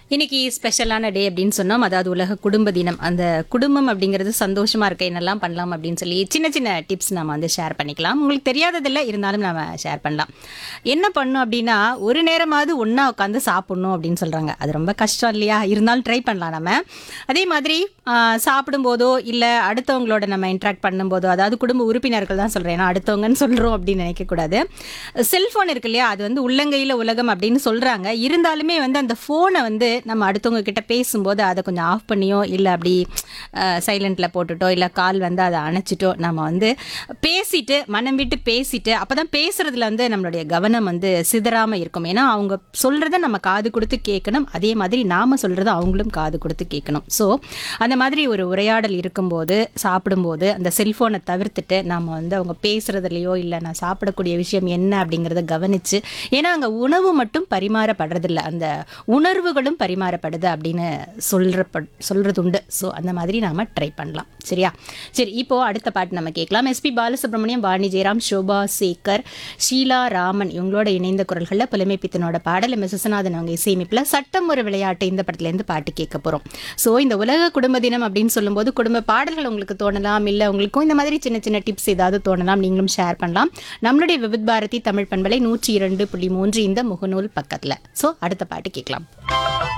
இன்னைக்கு ஸ்பெஷலான டே அப்படின்னு சொன்னோம். அதாவது உலக குடும்ப தினம். அந்த குடும்பம் அப்படிங்கிறது சந்தோஷமா இருக்க என்னெல்லாம் பண்ணலாம் அப்படின்னு சொல்லி சின்ன சின்ன டிப்ஸ் நம்ம வந்து ஷேர் பண்ணிக்கலாம். உங்களுக்கு தெரியாததில்ல, இருந்தாலும் நாம ஷேர் பண்ணலாம். என்ன பண்ணும் அப்படின்னா, ஒரு நேரமாவது ஒண்ணா உட்காந்து சாப்பிடணும் அப்படின்னு சொல்றாங்க. அது ரொம்ப கஷ்டம் இல்லையா? இருந்தாலும் ட்ரை பண்ணலாம் நம்ம. அதே மாதிரி சாப்பிடும்போதோ இல்லை அடுத்தவங்களோட நம்ம இன்ட்ராக்ட் பண்ணும்போதோ, அதாவது குடும்ப உறுப்பினர்கள் தான் சொல்றேன், ஏன்னா அடுத்தவங்கன்னு சொல்றோம் அப்படின்னு நினைக்கக்கூடாது. செல்ஃபோன் இருக்கு இல்லையா, அது வந்து உள்ளங்கையில் உலகம் அப்படின்னு சொல்றாங்க. இருந்தாலுமே வந்து அந்த ஃபோனை வந்து நம்ம அடுத்தவங்க கிட்ட பேசும்போது அதை கொஞ்சம் ஆஃப் பண்ணியோ இல்லை அப்படி சைலண்ட்ல போட்டுட்டோ இல்லை கால் வந்து அதை அணைச்சிட்டோ நம்ம வந்து பேசிட்டு மனம் விட்டு பேசிட்டு அப்பதான் பேசுறதுல வந்து நம்மளுடைய கவனம் வந்து சிதறாம இருக்கும். ஏன்னா அவங்க சொல்றத நம்ம காது கொடுத்து கேட்கணும், அதே மாதிரி நாம சொல்றத அவங்களும் காது கொடுத்து கேட்கணும். ஸோ அந்த மாதிரி ஒரு உரையாடல் இருக்கும்போது சாப்பிடும்போது அந்த செல்போனை தவிர்த்துட்டு நம்ம வந்து அவங்க பேசுறதுலையோ இல்லை நான் சாப்பிடக்கூடிய விஷயம் என்ன அப்படிங்கிறத கவனிச்சு, ஏன்னா அங்கே உணவு மட்டும் பரிமாறப்படுறதில்ல, அந்த உணர்வுகளும் பரிமாறப்படுது அப்படின்னு சொல்றது உண்டு. ஸோ அந்த மாதிரி நாம ட்ரை பண்ணலாம். சரியா? சரி, இப்போ அடுத்த பாட்டு நம்ம கேட்கலாம். எஸ்பி பாலசுப்ரமணியம், வாணி ஜெயராம், சோபா சேகர், ஷீலா ராமன் இவங்களோட இணைந்த குரல்களில் புலமை பித்தனோட பாடல் எம். விஸ்வநாதன் அவங்க இசையமைப்பில் சட்டம் ஒரு விளையாட்டு இந்த படத்துலேருந்து பாட்டு கேட்க போகிறோம். ஸோ இந்த உலக குடும்ப தினம் அப்படின்னு சொல்லும்போது குடும்ப பாடல்கள் உங்களுக்கு தோணலாம், இல்லை உங்களுக்கும் இந்த மாதிரி சின்ன சின்ன டிப்ஸ் ஏதாவது தோணலாம், நீங்களும் ஷேர் பண்ணலாம். நம்மளுடைய விவித் பாரதி தமிழ் பண்பலை 102.3 இந்த முகநூல் பக்கத்தில். ஸோ அடுத்த பாட்டு கேட்கலாம்.